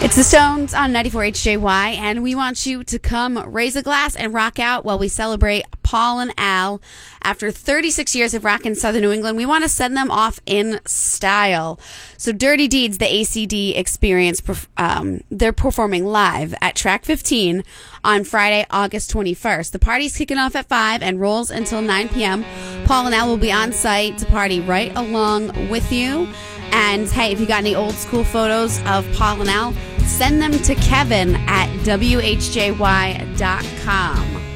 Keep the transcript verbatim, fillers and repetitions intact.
It's the Stones on ninety-four H J Y, and we want you to come raise a glass and rock out while we celebrate Paul and Al. After thirty-six years of rocking Southern New England, we want to send them off in style. So Dirty Deeds, the A C D Experience, um, they're performing live at Track fifteen on Friday, August twenty-first. The party's kicking off at five and rolls until nine p.m. Paul and Al will be on site to party right along with you. And hey, if you got any old school photos of Paul and Al, send them to Kevin at W H J Y dot com.